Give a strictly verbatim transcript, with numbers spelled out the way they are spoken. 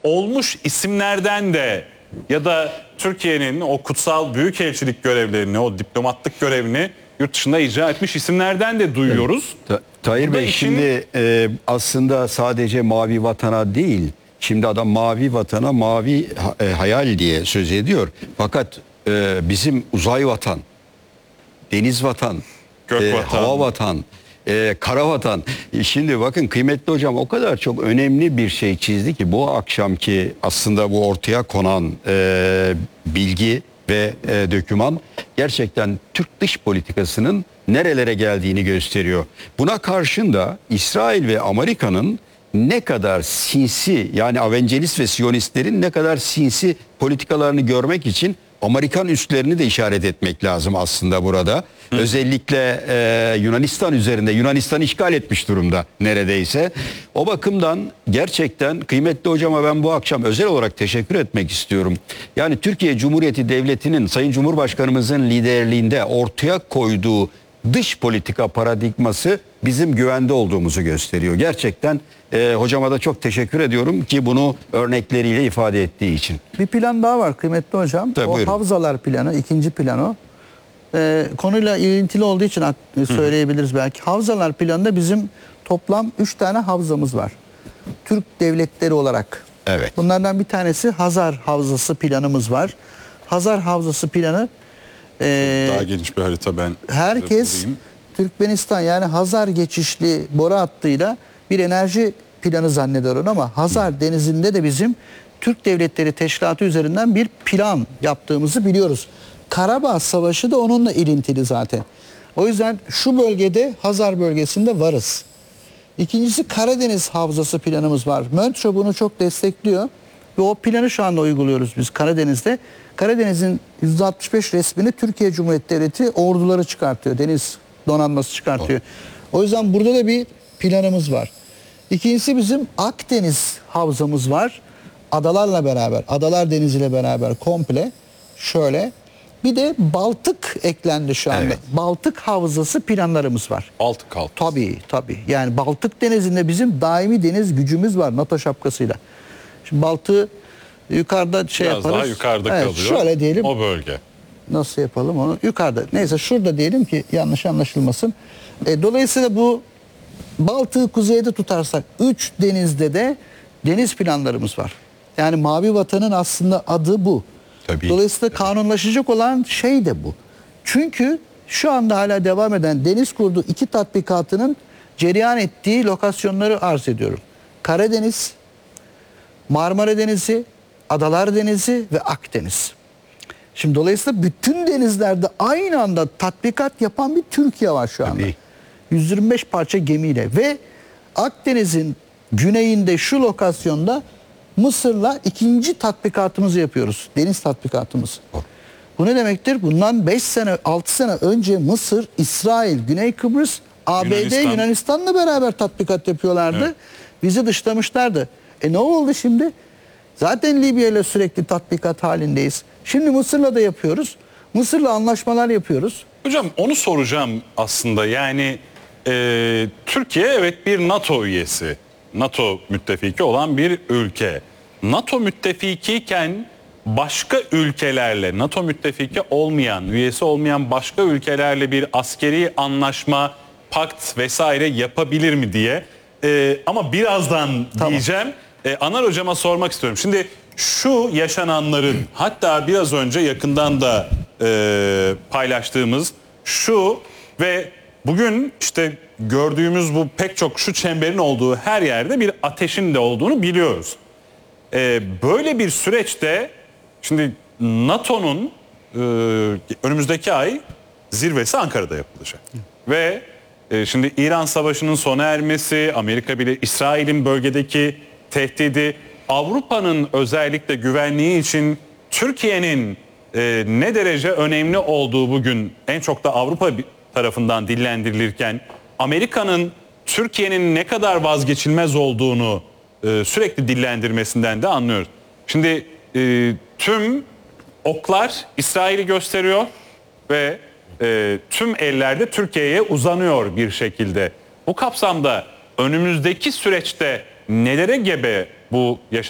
olmuş isimlerden de ya da Türkiye'nin o kutsal büyükelçilik görevlerini, o diplomatlık görevini yurt dışında icra etmiş isimlerden de duyuyoruz. Ta Tahir Bey, işin... şimdi e, aslında sadece mavi vatana değil, şimdi adam mavi vatana mavi e, hayal diye söz ediyor. Fakat e, bizim uzay vatan, deniz vatan, Gök e, vatan. hava vatan, e, kara vatan. E, şimdi bakın kıymetli hocam o kadar çok önemli bir şey çizdi ki bu akşamki aslında bu ortaya konan e, bilgi ve e, döküman gerçekten Türk dış politikasının nerelere geldiğini gösteriyor. Buna karşın da İsrail ve Amerika'nın ne kadar sinsi, yani Avengelist ve Siyonistlerin ne kadar sinsi politikalarını görmek için Amerikan üslerini de işaret etmek lazım aslında burada. Hı. Özellikle e, Yunanistan üzerinde, Yunanistan işgal etmiş durumda neredeyse. O bakımdan gerçekten kıymetli hocama ben bu akşam özel olarak teşekkür etmek istiyorum. Yani Türkiye Cumhuriyeti Devleti'nin Sayın Cumhurbaşkanımızın liderliğinde ortaya koyduğu dış politika paradigması bizim güvende olduğumuzu gösteriyor. Gerçekten e, hocama da çok teşekkür ediyorum ki bunu örnekleriyle ifade ettiği için. Bir plan daha var kıymetli hocam. Tabii, o buyurun. havzalar planı, ikinci plano. Ee, konuyla ilintili olduğu için söyleyebiliriz belki. Havzalar planında bizim toplam üç tane havzamız var. Türk devletleri olarak. Evet. Bunlardan bir tanesi Hazar Havzası planımız var. Hazar Havzası planı e, Daha geniş bir harita ben herkes Türkmenistan, yani Hazar geçişli boru hattıyla bir enerji planı zanneder onu, ama Hazar denizinde de bizim Türk Devletleri Teşkilatı üzerinden bir plan yaptığımızı biliyoruz. Karabağ Savaşı da onunla ilintili zaten. O yüzden şu bölgede, Hazar bölgesinde varız. İkincisi Karadeniz Havzası planımız var. Montreux bunu çok destekliyor ve o planı şu anda uyguluyoruz biz Karadeniz'de. Karadeniz'in yüzde altmış beş resmini Türkiye Cumhuriyeti Devleti orduları çıkartıyor. Deniz donanması çıkartıyor. O yüzden burada da bir planımız var. İkincisi bizim Akdeniz Havzamız var. Adalarla beraber, Adalar Denizi ile beraber komple şöyle. Bir de Baltık eklendi şu anda. Evet. Baltık Havzası planlarımız var. Baltık Havzası. Tabii tabii. Yani Baltık Denizi'nde bizim daimi deniz gücümüz var NATO şapkasıyla. Şimdi Baltık'ı yukarıda şey Biraz yaparız. daha yukarıda Evet, kalıyor. şöyle diyelim. O bölge. Nasıl yapalım onu? Yukarıda. Neyse şurada diyelim ki yanlış anlaşılmasın. E, dolayısıyla bu Baltık'ı kuzeyde tutarsak üç denizde de deniz planlarımız var. Yani Mavi Vatan'ın aslında adı bu. Tabii. Dolayısıyla kanunlaşacak olan şey de bu. Çünkü şu anda hala devam eden Deniz Kurdu iki tatbikatının cereyan ettiği lokasyonları arz ediyorum. Karadeniz, Marmara Denizi, Adalar Denizi ve Akdeniz. Şimdi dolayısıyla bütün denizlerde aynı anda tatbikat yapan bir Türkiye var şu anda. Tabii. yüz yirmi beş parça gemiyle ve Akdeniz'in güneyinde şu lokasyonda Mısır'la ikinci tatbikatımızı yapıyoruz. Deniz tatbikatımız. Bu ne demektir? Bundan beş sene, altı sene önce Mısır, İsrail, Güney Kıbrıs, A B D, Yunanistan. Yunanistan'la beraber tatbikat yapıyorlardı. Evet. Bizi dışlamışlardı. E ne oldu şimdi? Zaten Libya ile sürekli tatbikat halindeyiz. Şimdi Mısır'la da yapıyoruz. Mısır'la anlaşmalar yapıyoruz. Hocam onu soracağım aslında. Yani e, Türkiye evet bir NATO üyesi. NATO müttefiki olan bir ülke. NATO müttefikiyken başka ülkelerle, NATO müttefiki olmayan, üyesi olmayan başka ülkelerle bir askeri anlaşma, pakt vesaire yapabilir mi diye. E, ama birazdan Tamam. diyeceğim. E, Anar hocama sormak istiyorum. Şimdi şu yaşananların, hatta biraz önce yakından da e, paylaştığımız şu ve bugün işte gördüğümüz bu pek çok şu çemberin olduğu her yerde bir ateşin de olduğunu biliyoruz. E, böyle bir süreçte şimdi NATO'nun e, önümüzdeki ay zirvesi Ankara'da yapılacak. Ve e, şimdi İran Savaşı'nın sona ermesi, Amerika bile İsrail'in bölgedeki tehdidi, Avrupa'nın özellikle güvenliği için Türkiye'nin e, ne derece önemli olduğu bugün en çok da Avrupa tarafından dillendirilirken Amerika'nın Türkiye'nin ne kadar vazgeçilmez olduğunu e, sürekli dillendirmesinden de anlıyoruz. Şimdi e, tüm oklar İsrail'i gösteriyor ve e, tüm eller de Türkiye'ye uzanıyor bir şekilde. Bu kapsamda önümüzdeki süreçte nelere gebe bu yaşanan